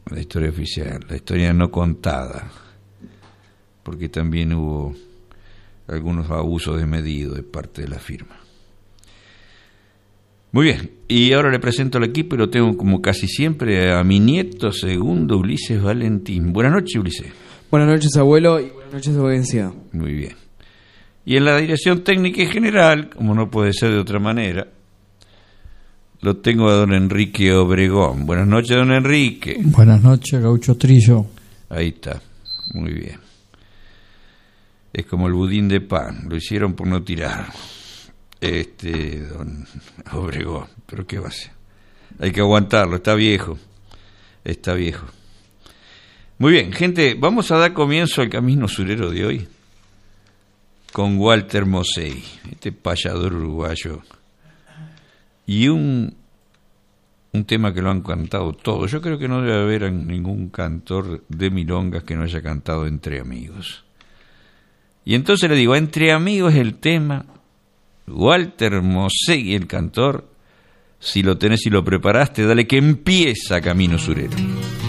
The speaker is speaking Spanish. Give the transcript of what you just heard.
la historia oficial, la historia no contada, porque también hubo algunos abusos desmedidos de parte de la firma. Muy bien, y ahora le presento al equipo y lo tengo como casi siempre a mi nieto segundo, Ulises Valentín. Buenas noches, Ulises. Buenas noches, abuelo, y buenas noches, audiencia. Muy bien. Y en la dirección técnica y general, como no puede ser de otra manera, lo tengo a don Enrique Obregón. Buenas noches, don Enrique. Buenas noches, Gaucho Trillo. Ahí está, muy bien. Es como el budín de pan, lo hicieron por no tirar. Don Obregón, pero qué va a ser. Hay que aguantarlo, está viejo. Muy bien, gente, vamos a dar comienzo al Camino Surero de hoy con Walter Mosey, este payador uruguayo. Y un tema que lo han cantado todos. Yo creo que no debe haber ningún cantor de milongas que no haya cantado Entre Amigos. Y entonces le digo, Entre Amigos el tema, Walter Mosey el cantor. Si lo tenés y lo preparaste, dale que empieza Camino Surero.